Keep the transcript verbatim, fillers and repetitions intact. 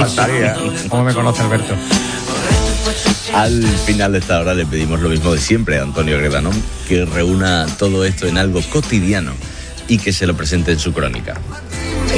faltaría. ¿Cómo me conoce Alberto? Al final de esta hora le pedimos lo mismo de siempre a Antonio Gredanón, que reúna todo esto en algo cotidiano y que se lo presente en su crónica.